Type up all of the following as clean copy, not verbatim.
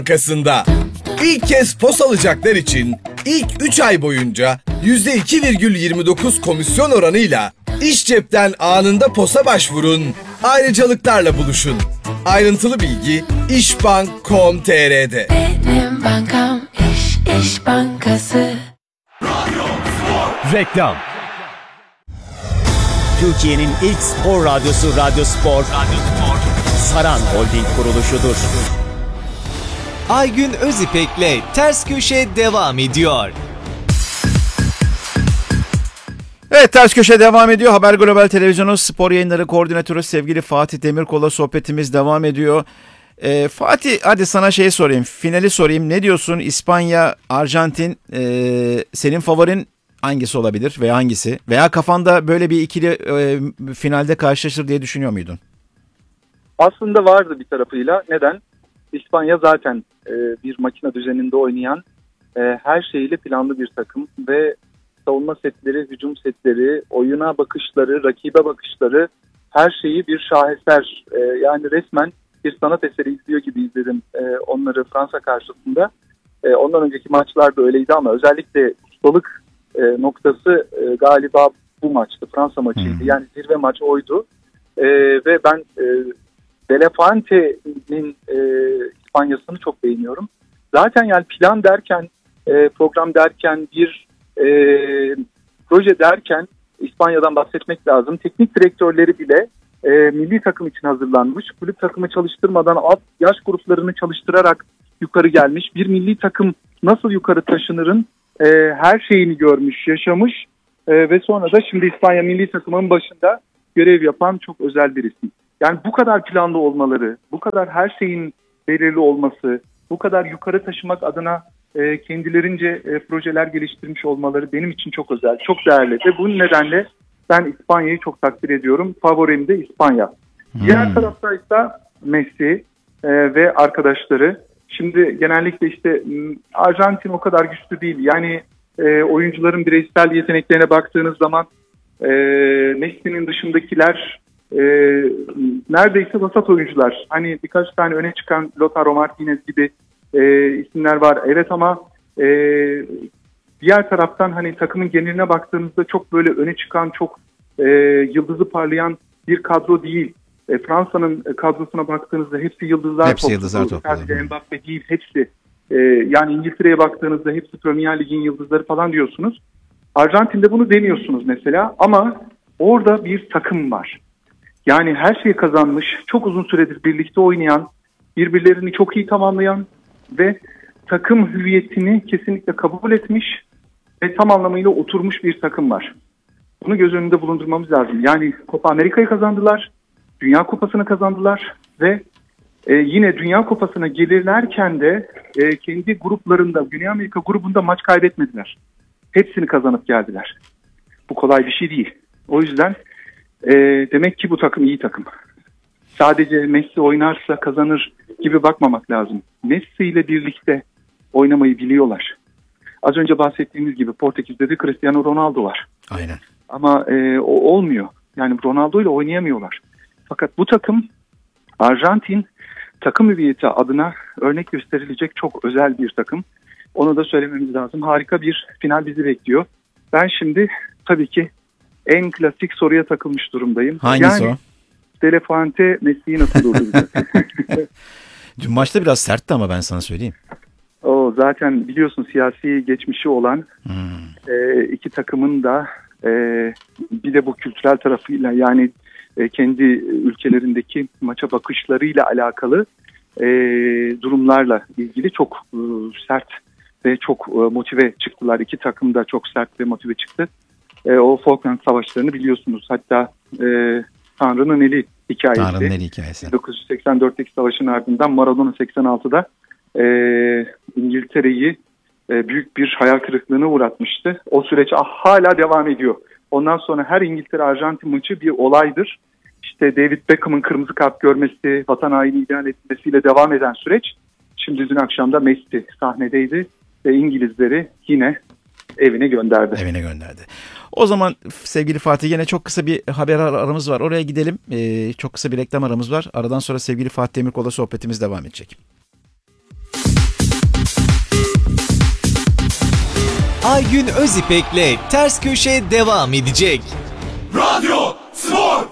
Bankası'nda. İlk kez POS alacaklar için ilk 3 ay boyunca %2,29 komisyon oranıyla iş cepten anında POS'a başvurun, ayrıcalıklarla buluşun. Ayrıntılı bilgi işbank.com.tr'de. Benim bankam İş Bankası. Reklam. Türkiye'nin ilk spor radyosu Radyo Spor, Saran Holding kuruluşudur. Aygün Özipek'le Ters Köşe devam ediyor. Evet, Ters Köşe devam ediyor. Haber Global Televizyonu Spor Yayınları Koordinatörü sevgili Fatih Demirkol'la sohbetimiz devam ediyor. Fatih, hadi sana sorayım. Finali sorayım. Ne diyorsun? İspanya, Arjantin, senin favorin hangisi olabilir veya hangisi? Veya kafanda böyle bir ikili finalde karşılaşır diye düşünüyor muydun? Aslında vardı bir tarafıyla. Neden? İspanya zaten bir makine düzeninde oynayan, her şeyiyle planlı bir takım ve savunma setleri, hücum setleri, oyuna bakışları, rakibe bakışları, her şeyi bir şaheser. Yani resmen bir sanat eseri izliyor gibi izledim onları Fransa karşısında. Ondan önceki maçlarda öyleydi ama özellikle ustalık noktası galiba bu maçtı. Fransa maçıydı. Yani zirve maçı oydu. Ve ben De La Fuente'nin İspanya'sını çok beğeniyorum. Zaten yani plan derken, program derken, bir proje derken İspanya'dan bahsetmek lazım. Teknik direktörleri bile milli takım için hazırlanmış. Kulüp takımı çalıştırmadan alt yaş gruplarını çalıştırarak yukarı gelmiş. Bir milli takım nasıl yukarı taşınırın her şeyini görmüş, yaşamış ve sonra da şimdi İspanya milli takımının başında görev yapan çok özel bir isim. Yani bu kadar planlı olmaları, bu kadar her şeyin belirli olması, bu kadar yukarı taşımak adına kendilerince projeler geliştirmiş olmaları benim için çok özel, çok değerli ve bu nedenle ben İspanya'yı çok takdir ediyorum. Favorim de İspanya. Diğer tarafta ise Messi ve arkadaşları. Şimdi genellikle işte Arjantin o kadar güçlü değil. Yani oyuncuların bireysel yeteneklerine baktığınız zaman Messi'nin dışındakiler neredeyse vasat oyuncular. Hani birkaç tane öne çıkan Lautaro Martinez gibi isimler var. Evet ama diğer taraftan hani takımın geneline baktığınızda çok böyle öne çıkan, çok yıldızı parlayan bir kadro değil. Fransa'nın kadrosuna baktığınızda hepsi yıldızlar toplu. Sadece Mbappe değil, hepsi. Yani İngiltere'ye baktığınızda hepsi Premier Lig'in yıldızları falan diyorsunuz. Arjantin'de bunu deniyorsunuz mesela ama orada bir takım var. Yani her şeyi kazanmış, çok uzun süredir birlikte oynayan, birbirlerini çok iyi tamamlayan ve takım hüviyetini kesinlikle kabul etmiş ve tam anlamıyla oturmuş bir takım var. Bunu göz önünde bulundurmamız lazım. Yani Copa Amerika'yı kazandılar, Dünya Kupası'nı kazandılar ve yine Dünya Kupası'na gelirlerken de kendi gruplarında, Güney Amerika grubunda maç kaybetmediler. Hepsini kazanıp geldiler. Bu kolay bir şey değil. O yüzden demek ki bu takım iyi takım. Sadece Messi oynarsa kazanır gibi bakmamak lazım. Messi ile birlikte oynamayı biliyorlar. Az önce bahsettiğimiz gibi Portekiz'de de Cristiano Ronaldo var. Aynen. Ama o olmuyor. Yani Ronaldo ile oynayamıyorlar. Fakat bu takım Arjantin takım hüviyeti adına örnek gösterilecek çok özel bir takım. Onu da söylememiz lazım. Harika bir final bizi bekliyor. Ben şimdi tabii ki en klasik soruya takılmış durumdayım. Hangisi o? De La Fuente Messi'yi nasıl durduracak? Dün maçta biraz sertti ama ben sana söyleyeyim. O zaten biliyorsun siyasi geçmişi olan iki takımın da bir de bu kültürel tarafıyla yani kendi ülkelerindeki maça bakışlarıyla alakalı durumlarla ilgili çok sert ve çok motive çıktılar. İki takım da çok sert ve motive çıktı. O Falkland Savaşları'nı biliyorsunuz. Hatta Tanrı'nın Eli hikayesi. Tanrı'nın Eli hikayesi. 1984'teki savaşın ardından Maradona 86'da İngiltere'yi büyük bir hayal kırıklığına uğratmıştı. O süreç hala devam ediyor. Ondan sonra her İngiltere-Arjantin maçı bir olaydır. İşte David Beckham'ın kırmızı kart görmesi, vatan haini ilan etmesiyle devam eden süreç. Şimdi dün akşam da Messi sahnedeydi ve İngilizleri yine evine gönderdi. O zaman sevgili Fatih yine çok kısa bir haber aramız var. Oraya gidelim. Çok kısa bir reklam aramız var. Aradan sonra sevgili Fatih Demirkol'la sohbetimiz devam edecek. Aygün Özipek'le Ters Köşe devam edecek. Radyo Spor.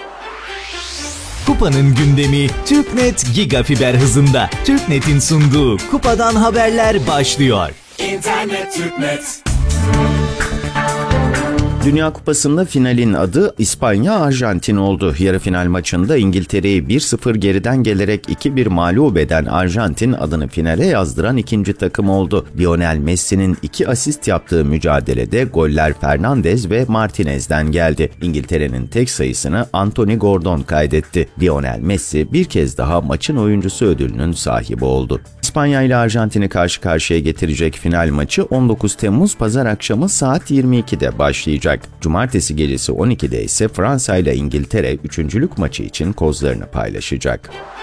Kupanın gündemi TürkNet Gigafiber hızında. TürkNet'in sunduğu Kupadan Haberler başlıyor. İnternet TürkNet. Dünya Kupası'nda finalin adı İspanya-Arjantin oldu. Yarı final maçında İngiltere'yi 1-0 geriden gelerek 2-1 mağlup eden Arjantin adını finale yazdıran ikinci takım oldu. Lionel Messi'nin 2 asist yaptığı mücadelede goller Fernandes ve Martinez'den geldi. İngiltere'nin tek sayısını Anthony Gordon kaydetti. Lionel Messi bir kez daha maçın oyuncusu ödülünün sahibi oldu. İspanya ile Arjantin'i karşı karşıya getirecek final maçı 19 Temmuz Pazar akşamı saat 22'de başlayacak. Cumartesi gecesi 12'de ise Fransa ile İngiltere üçüncülük maçı için kozlarını paylaşacak.